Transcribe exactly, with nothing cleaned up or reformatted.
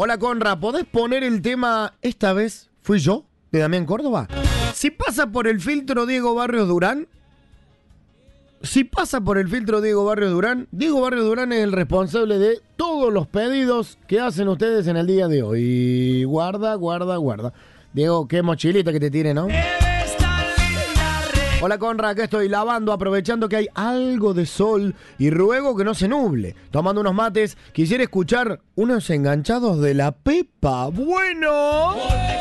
Hola Conra, ¿podés poner el tema Esta vez fui yo? De Damián Córdoba. Si pasa por el filtro Diego Barrios Durán, si pasa por el filtro Diego Barrios Durán, Diego Barrios Durán es el responsable de todos los pedidos que hacen ustedes en el día de hoy. Guarda, guarda, guarda. Diego, qué mochilita que te tiene, ¿no? Hola Conra, acá estoy lavando, aprovechando que hay algo de sol y ruego que no se nuble. Tomando unos mates, quisiera escuchar unos enganchados de la Pepa. Bueno.